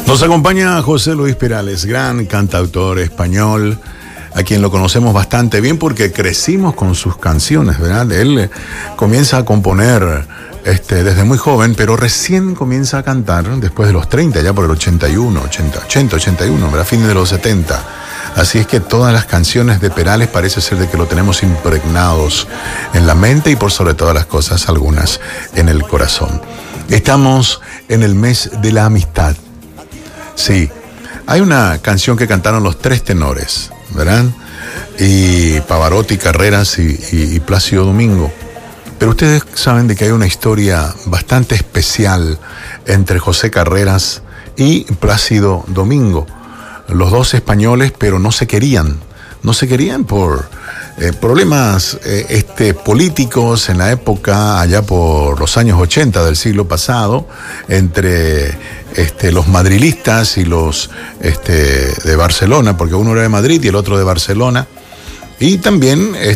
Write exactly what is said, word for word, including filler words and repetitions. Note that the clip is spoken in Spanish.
Nos acompaña José Luis Perales, gran cantautor español, a quien lo conocemos bastante bien porque crecimos con sus canciones, ¿verdad? Él comienza a componer este, desde muy joven, pero recién comienza a cantar después de los treinta, ya por el ochenta y uno, ochenta, ochenta, ochenta y uno, a fines de los setenta. Así es que todas las canciones de Perales parece ser de que lo tenemos impregnados en la mente y por sobre todas las cosas, algunas en el corazón. Estamos en el mes de la amistad. Sí, hay una canción que cantaron los tres tenores, ¿verdad? Y Pavarotti, Carreras y, y, y Plácido Domingo. Pero ustedes saben de que hay una historia bastante especial entre José Carreras y Plácido Domingo. Los dos españoles, pero no se querían. No se querían por eh, problemas eh, este, políticos en la época, allá por los años ochenta del siglo pasado, entre este, los madrilistas y los este, de Barcelona, porque uno era de Madrid y el otro de Barcelona. Y también